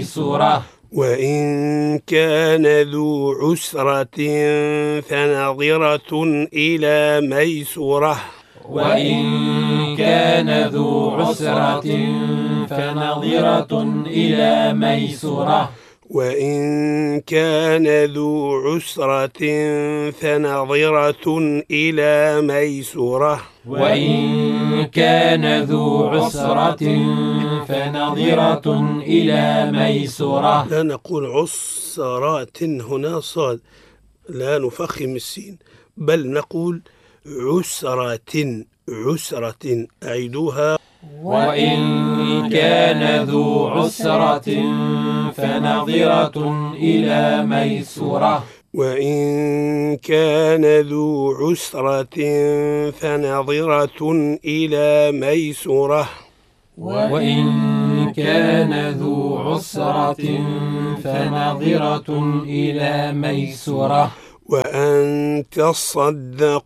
ميسورة. وإن كان ذو عسرة فنظرة إلى ميسورة. وإن كان ذو عسرة فنظرة إلى ميسورة. وإن كان ذو عسرة فنظرة إلى ميسورة. وإن كان ذو عسرة فنظرة إلى ميسورة. لا نقول عسرات هنا صاد، لا نفخم السين، بل نقول عسرة. عسرة، أعيدوها. وإن كان ذو عسرة فنظرة إلى ميسورة. وإن كان ذو عسرة فنظرة إلى ميسورة. وإن كان ذو عسرة فنظرة إلى ميسورة. وأن تصدقوا